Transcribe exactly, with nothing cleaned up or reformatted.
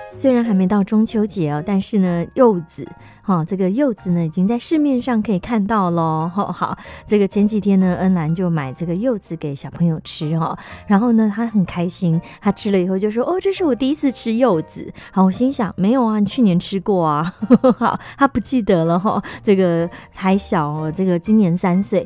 虽然还没到中秋节哦，但是呢，柚子，哈、哦，这个柚子呢，已经在市面上可以看到咯。哦、好，这个前几天呢，恩兰就买这个柚子给小朋友吃哈、哦，然后呢，他很开心，他吃了以后就说：“哦，这是我第一次吃柚子。”好，我心想没有啊，你去年吃过啊。好，他不记得了哈、哦，这个还小哦，这个今年三岁，